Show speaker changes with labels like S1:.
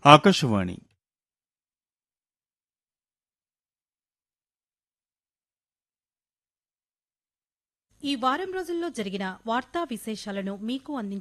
S1: ఆకాశవాణి
S2: ఈ వారం రోజుల్లో జరిగిన వార్తా విశేషాలను మీకు